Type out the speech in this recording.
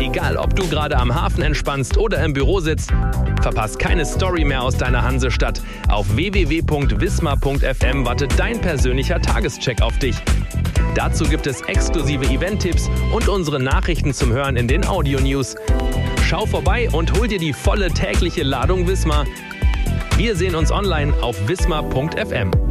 Egal, ob du gerade am Hafen entspannst oder im Büro sitzt, verpasst keine Story mehr aus deiner Hansestadt. Auf www.wismar.fm wartet dein persönlicher Tagescheck auf dich. Dazu gibt es exklusive Event-Tipps und unsere Nachrichten zum Hören in den Audio-News. Schau vorbei und hol dir die volle tägliche Ladung Wismar. Wir sehen uns online auf wismar.fm.